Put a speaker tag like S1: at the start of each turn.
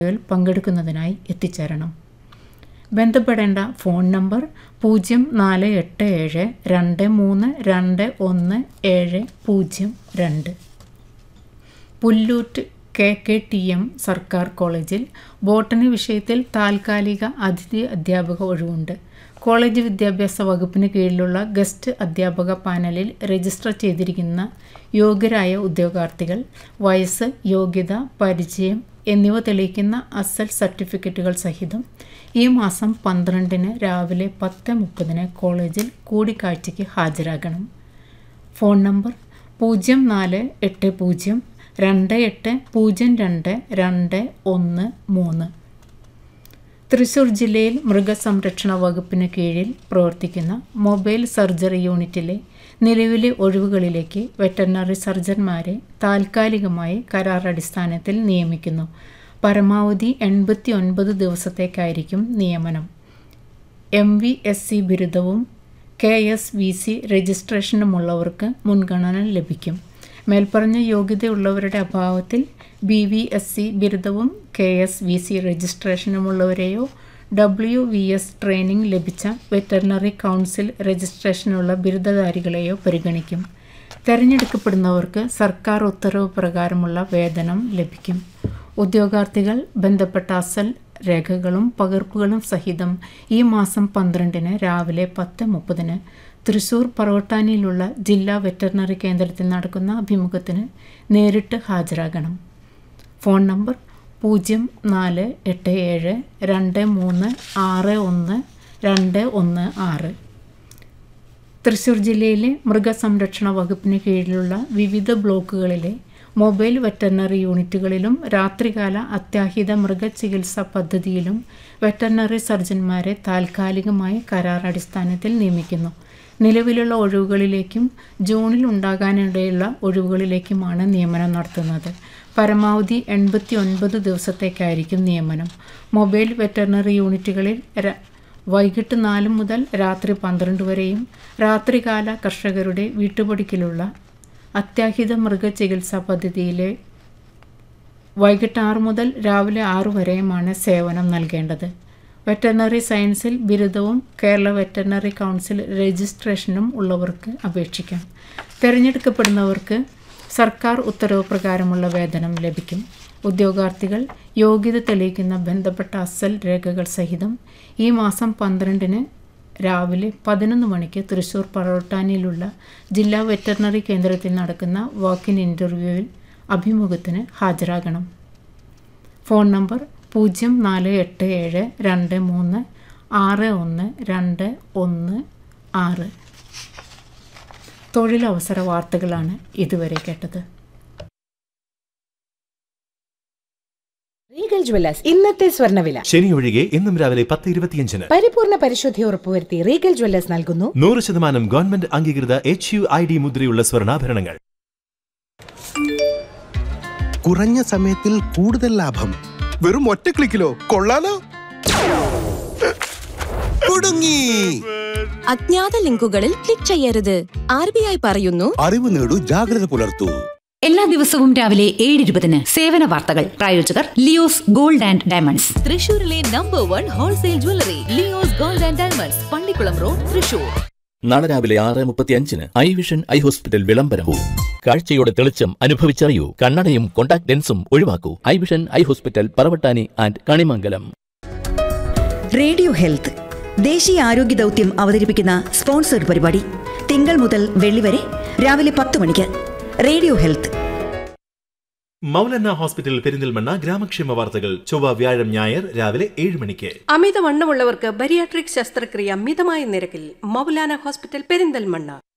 S1: പങ്കെടുക്കുന്നതിനായി എത്തിച്ചേരണം. ബന്ധപ്പെടേണ്ട phone number 048723217002. Pullut KKTM സർക്കാർ കോളേജിൽ ബോട്ടണി വിഷയത്തിൽ താൽക്കാലിക അതിഥി അധ്യാപക ഒഴിവുണ്ട്. കോളേജ് വിദ്യാഭ്യാസ വകുപ്പിന് കീഴിലുള്ള ഗസ്റ്റ് അധ്യാപക പാനലിൽ രജിസ്റ്റർ ചെയ്തിരിക്കുന്ന യോഗ്യരായ ഉദ്യോഗാർത്ഥികൾ വയസ്സ്, യോഗ്യത, പരിചയം എന്നിവ തെളിയിക്കുന്ന അസൽ സർട്ടിഫിക്കറ്റുകൾ സഹിതം ഈ മാസം 12 രാവിലെ 10:30 കോളേജിൽ കൂടിക്കാഴ്ചയ്ക്ക് ഹാജരാകണം. Phone number 048028022213. തൃശൂർ ജില്ലയിൽ മൃഗസംരക്ഷണ വകുപ്പിന് കീഴിൽ പ്രവർത്തിക്കുന്ന മൊബൈൽ സർജറി യൂണിറ്റിലെ നിലവിലെ ഒഴിവുകളിലേക്ക് വെറ്ററിനറി സർജന്മാരെ താൽക്കാലികമായി കരാറടിസ്ഥാനത്തിൽ നിയമിക്കുന്നു. പരമാവധി 89 ദിവസത്തേക്കായിരിക്കും നിയമനം. MVSC ബിരുദവും KSVC രജിസ്ട്രേഷനുമുള്ളവർക്ക് മുൻഗണന ലഭിക്കും. മേൽപ്പറഞ്ഞ യോഗ്യതയുള്ളവരുടെ അഭാവത്തിൽ BVSC ബിരുദവും KSVC രജിസ്ട്രേഷനുമുള്ളവരെയോ WVS ട്രെയിനിംഗ് ലഭിച്ച വെറ്ററിനറി കൗൺസിൽ രജിസ്ട്രേഷനുള്ള ബിരുദധാരികളെയോ പരിഗണിക്കും. തിരഞ്ഞെടുക്കപ്പെടുന്നവർക്ക് സർക്കാർ ഉത്തരവ് പ്രകാരമുള്ള വേതനം ലഭിക്കും. ഉദ്യോഗാർത്ഥികൾ ബന്ധപ്പെട്ട അസൽ രേഖകളും പകർപ്പുകളും സഹിതം ഈ മാസം 12 രാവിലെ 10:30 തൃശൂർ പറവട്ടാനിയിലുള്ള ജില്ലാ വെറ്ററിനറി കേന്ദ്രത്തിൽ നടക്കുന്ന അഭിമുഖത്തിന് നേരിട്ട് ഹാജരാകണം. Phone number 048723611216. തൃശൂർ ജില്ലയിലെ മൃഗസംരക്ഷണ വകുപ്പിന് കീഴിലുള്ള വിവിധ ബ്ലോക്കുകളിലെ മൊബൈൽ വെറ്ററിനറി യൂണിറ്റുകളിലും രാത്രികാല അത്യാഹിത മൃഗചികിത്സാ പദ്ധതിയിലും വെറ്ററിനറി സർജന്മാരെ താൽക്കാലികമായി കരാറടിസ്ഥാനത്തിൽ നിയമിക്കുന്നു. നിലവിലുള്ള ഒഴിവുകളിലേക്കും ജൂണിൽ ഉണ്ടാകാനിടയുള്ള ഒഴിവുകളിലേക്കുമാണ് നിയമനം നടത്തുന്നത്. പരമാവധി 89 ദിവസത്തേക്കായിരിക്കും നിയമനം. മൊബൈൽ വെറ്ററിനറി യൂണിറ്റുകളിൽ വൈകിട്ട് 4 മുതൽ രാത്രി 12 വരെയും രാത്രികാല കർഷകരുടെ വീട്ടുപടിക്കലുള്ള അത്യാഹിത മൃഗചികിത്സാ പദ്ധതിയിലെ വൈകിട്ട് 6 മുതൽ രാവിലെ 6 വരെയുമാണ് സേവനം നൽകേണ്ടത്. വെറ്ററിനറി സയൻസിൽ ബിരുദവും കേരള വെറ്ററിനറി കൗൺസിൽ രജിസ്ട്രേഷനും ഉള്ളവർക്ക് അപേക്ഷിക്കാം. തിരഞ്ഞെടുക്കപ്പെടുന്നവർക്ക് സർക്കാർ ഉത്തരവ് പ്രകാരമുള്ള വേതനം ലഭിക്കും. ഉദ്യോഗാർത്ഥികൾ യോഗ്യത തെളിയിക്കുന്ന ബന്ധപ്പെട്ട അസൽ രേഖകൾ സഹിതം ഈ മാസം 12 രാവിലെ 11 മണിക്ക് തൃശൂർ പറവട്ടാനിയിലുള്ള ജില്ലാ വെറ്ററിനറി കേന്ദ്രത്തിൽ നടക്കുന്ന വാക്ക്-ഇൻ ഇൻ്റർവ്യൂവിൽ അഭിമുഖത്തിന് ഹാജരാകണം. Phone number 048723611216. തൊഴിലവസര വാർത്തകളാണ് ഇതുവരെ കേട്ടത്.
S2: റീഗൽ ജ്വല്ലേഴ്സ് ഇന്നത്തെ സ്വർണ്ണവില.
S3: ശനി ഒഴികെ ഇന്നും രാവിലെ 10:25.
S2: പരിപൂർണ പരിശുദ്ധി ഉറപ്പുവരുത്തി റീഗൽ ജ്വല്ലേഴ്സ് നൽകുന്നു
S3: 100% ഗവൺമെന്റ് അംഗീകൃത HUID മുദ്രയുള്ള സ്വർണ്ണാഭരണങ്ങൾ.
S4: കുറഞ്ഞ സമയത്തിൽ കൂടുതൽ ലാഭം വെറും ഒറ്റ ക്ലിക്കിലോ? കൊള്ളാലോ. കുടുങ്ങി.
S5: അജ്ഞാത ലിങ്കുകളിൽ ക്ലിക്ക് ചെയ്യരുത്. RBI പറയുന്നു,
S4: അറിവ് നേടൂ, ജാഗ്രത പുലർത്തൂ.
S6: എല്ലാ ദിവസവും രാവിലെ 7:20 സേവന വാർത്തകൾ. പ്രായോജകർ ലിയോസ് ഗോൾഡ് ആൻഡ് ഡയമണ്ട്സ്.
S7: തൃശൂരിലെ number 1 wholesale jewellery Leo's gold and diamonds, Pallikkulam road, Thrissur.
S8: നാളെ രാവിലെ 6:35 ഐ വിഷൻ ഐ ഹോസ്പിറ്റൽ വിളംബരവും. കാഴ്ചയുടെ തെളിച്ചം അനുഭവിച്ചറിയൂ. കണ്ണടയും contact ലെൻസും ഒഴിവാക്കൂ. I vision eye hospital, Paravattani and Kanimangalam.
S6: Radio health ദേശീയ ആരോഗ്യ ദൗത്യം അവതരിപ്പിക്കുന്ന സ്പോൺസർഡ് പരിപാടി തിങ്കൾ മുതൽ വെള്ളി വരെ രാവിലെ 10 മണിക്ക്. Radio health.
S3: Moulana hospital Perinthalmanna ഗ്രാമക്ഷേമ വാർത്തകൾ ചൊവ്വ, വ്യാഴം, ഞായർ രാവിലെ 7 മണിക്ക്.
S2: അമിതവണ്ണമുള്ളവർക്ക് ബരിയാട്രിക് ശസ്ത്രക്രിയ മിതമായ നിരക്കിൽ മൗലാന ഹോസ്പിറ്റൽ പെരിന്തൽമണ്ണ.